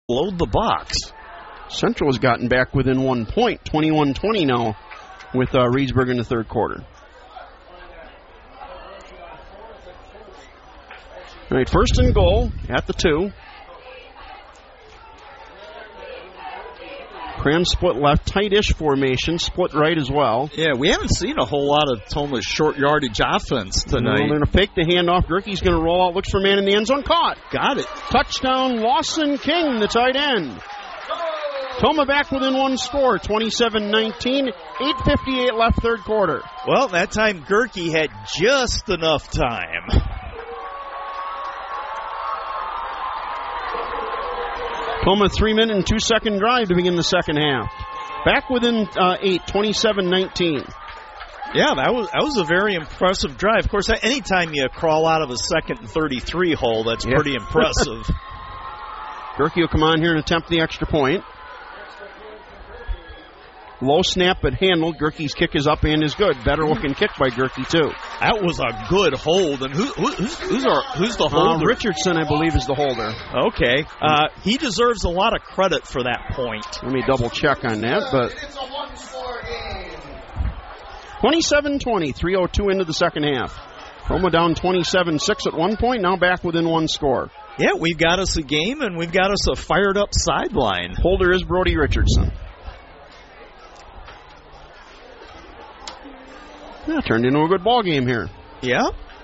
load the box. Central has gotten back within 1 point, 21-20 now with Reedsburg in the third quarter. All right, first and goal at the 2. Cram split left, tight-ish formation, split right as well. Yeah, we haven't seen a whole lot of Toma's short yardage offense tonight. They're going to fake the handoff. Gerke's going to roll out, looks for a man in the end zone, caught. Got it. Touchdown, Lawson King, the tight end. Toma back within one score, 27-19, 8:58 left third quarter. Well, that time Gerke had just enough time. Toma 3-minute and 2-second drive to begin the second half. Back within 8, 27-19. Yeah, that was a very impressive drive. Of course, anytime you crawl out of a second and 33 hole, that's pretty impressive. Gerke will come on here and attempt the extra point. Low snap but handled. Gerke's kick is up and is good. Better looking kick by Gerke too. That was a good hold. And who's the holder? Richardson, I believe, is the holder. Okay. He deserves a lot of credit for that point. Let me double check on that. But 27-20, 3:02 into the second half. Roma down 27-6 at one point. Now back within one score. Yeah, we've got us a game and we've got us a fired up sideline. Holder is Brody Richardson. Yeah, turned into a good ball game here. Yeah.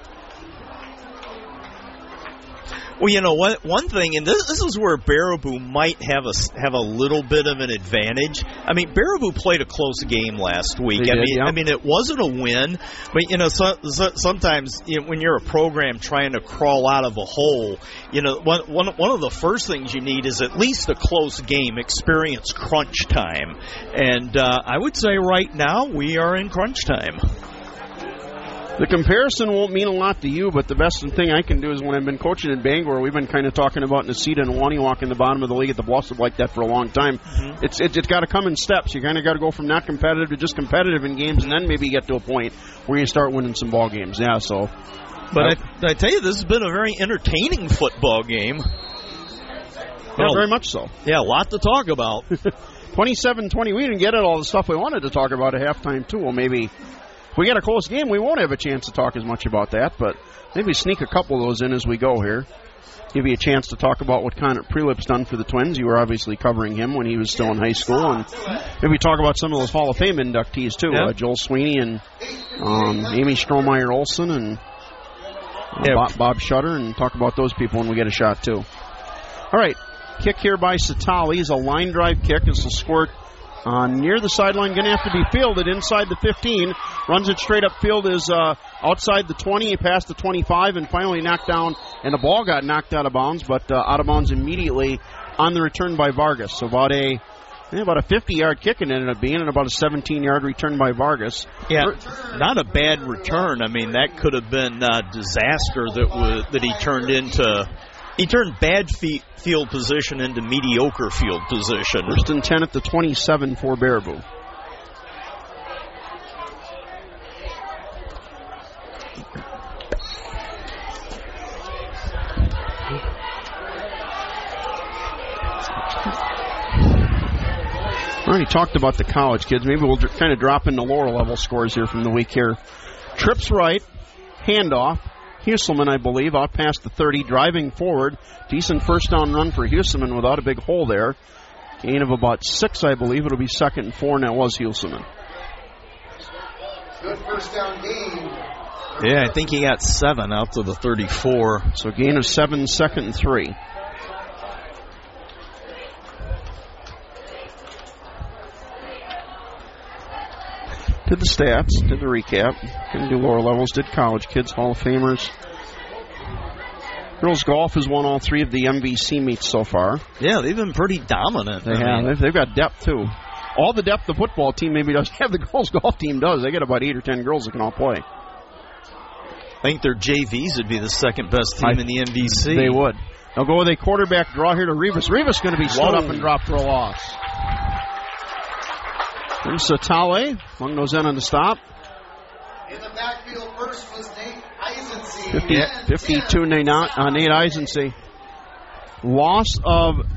Well, you know what? One thing, and this is where Baraboo might have a little bit of an advantage. I mean, Baraboo played a close game last week. I mean, it wasn't a win, but you know, sometimes when you're a program trying to crawl out of a hole, you know, one of the first things you need is at least a close game, experience crunch time, and I would say right now we are in crunch time. The comparison won't mean a lot to you, but the best thing I can do is when I've been coaching in Bangor, we've been kind of talking about Necedah and Waniwak in the bottom of the league at the Bluffs like that for a long time. Mm-hmm. It's got to come in steps. You kind of got to go from not competitive to just competitive in games, and then maybe get to a point where you start winning some ball games. Yeah, so. But I tell you, this has been a very entertaining football game. Yeah, very much so. Yeah, a lot to talk about. 27-20, we didn't get at all the stuff we wanted to talk about at halftime, too. Well, maybe if we get a close game, we won't have a chance to talk as much about that, but maybe sneak a couple of those in as we go here. Give you a chance to talk about what Connor Prelip's done for the Twins. You were obviously covering him when he was still in high school, and maybe talk about some of those Hall of Fame inductees, too. Yeah. Joel Sweeney and Amy Strohmeyer Olsen and Bob Shutter, and talk about those people when we get a shot, too. All right, kick here by Satali is a line drive kick. This will squirt near the sideline, going to have to be fielded inside the 15. Runs it straight up field, is outside the 20, past the 25, and finally knocked down, and the ball got knocked out of bounds, but out of bounds immediately on the return by Vargas. So about a 50-yard kick it ended up being, and about a 17-yard return by Vargas. Yeah, not a bad return. I mean, that could have been a disaster that he turned into. He turned bad field position into mediocre field position. First and 10 at the 27 for Baraboo. I already talked about the college kids. Maybe we'll kind of drop into lower level scores here from the week here. Trips right, handoff. Husselman, I believe, out past the 30, driving forward. Decent first down run for Husselman without a big hole there. Gain of about 6, I believe. It'll be 2nd and 4, and that was Husselman. Good first down gain. Yeah, I think he got 7 out to the 34. So gain of 7, 2nd and 3. Did the stats, did the recap, didn't do lower levels, did college kids, Hall of Famers. Girls golf has won all 3 of the MVC meets so far. Yeah, they've been pretty dominant. They've got depth too. All the depth the football team maybe doesn't have, the girls golf team does. They get about 8 or 10 girls that can all play. I think their JVs would be the second best team in the MVC. They would. They'll go with a quarterback draw here to Rivas. Rivas going to be stood up and dropped for a loss. And Satale, long nose in on the stop. In the backfield first was Nate Eisensee. 52, Nate Eisensee. Loss of